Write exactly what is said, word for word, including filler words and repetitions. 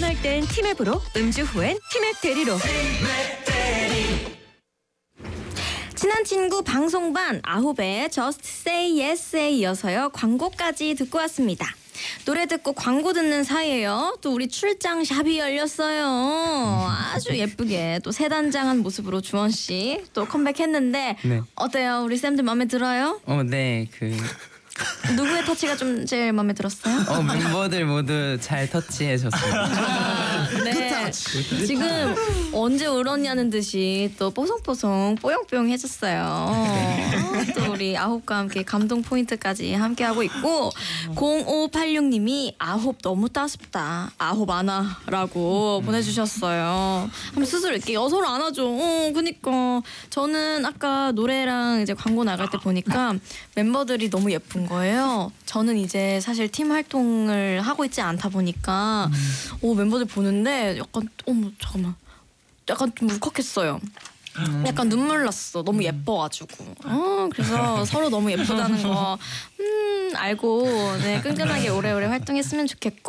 필요할 땐 티맵으로, 음주 후엔 티맵 대리로. 친한 친구 방송반 아홉의 Just Say Yes에 이어서요 광고까지 듣고 왔습니다. 노래 듣고 광고 듣는 사이에요 또 우리 출장 샵이 열렸어요. 아주 예쁘게 또 새단장한 모습으로 주원 씨 또 컴백했는데 네. 어때요? 우리 쌤들 마음에 들어요? 어, 네, 그 누구의 터치가 좀 제일 마음에 들었어요? 어, 멤버들 모두 잘 터치해줬어요. 아, 네. 지금 언제 울었냐는 듯이 또 뽀송뽀송 뽀용뽀용 해줬어요. 어, 또 우리 아홉과 함께 감동 포인트까지 함께하고 있고 공오팔육님이 아홉 너무 따숩다. 아홉 안아라고 보내주셨어요. 한번 스스로 이렇게 서로 안아줘. 어, 그니까 저는 아까 노래랑 이제 광고 나갈 때 보니까 멤버들이 너무 예쁜 거예요. 저는 이제 사실 팀 활동을 하고 있지 않다 보니까 음. 오, 멤버들 보는데 약간 어머 잠깐만 약간 좀 울컥했어요. 음. 약간 눈물 났어. 너무 예뻐가지고. 어, 그래서 서로 너무 예쁘다는 거 음, 알고 네, 끈끈하게 오래오래 활동했으면 좋겠고